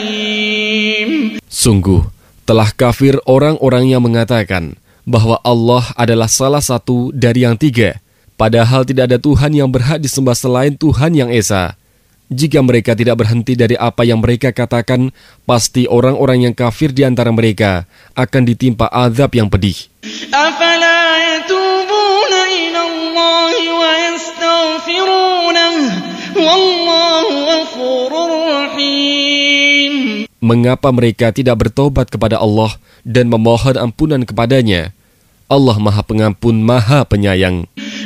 Sungguh, telah kafir orang-orang yang mengatakan bahwa Allah adalah salah satu dari yang tiga, padahal tidak ada Tuhan yang berhak disembah selain Tuhan yang Esa. Jika mereka tidak berhenti dari apa yang mereka katakan, pasti orang-orang yang kafir di antara mereka akan ditimpa azab yang pedih. Mengapa mereka tidak bertobat kepada Allah dan memohon ampunan kepadanya? Allah Maha Pengampun, Maha Penyayang.